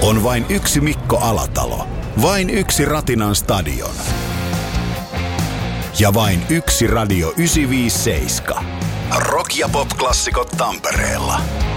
On vain yksi Mikko Alatalo, vain yksi Ratinan stadion ja vain yksi Radio 957. Rock- ja pop-klassikot Tampereella.